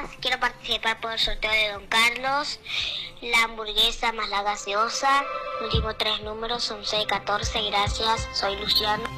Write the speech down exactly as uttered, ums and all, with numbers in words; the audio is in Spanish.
quiero participar por el sorteo de Don Carlos, la hamburguesa más la gaseosa. Últimos tres números son seis catorce, gracias, soy Luciano.